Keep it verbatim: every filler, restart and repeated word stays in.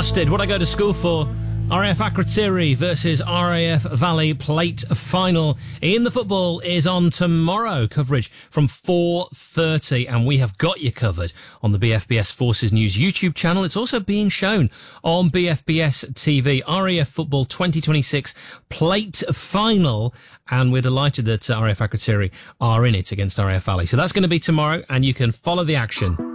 Busted, What I Go to School For. R A F Akrotiri versus R A F Valley Plate final in the football is on tomorrow. Coverage from four thirty, and we have got you covered on the B F B S Forces News YouTube channel. It's also being shown on B F B S T V. R A F Football twenty twenty-six Plate final, and we're delighted that R A F Akrotiri are in it against R A F Valley. So that's going to be tomorrow, and you can follow the action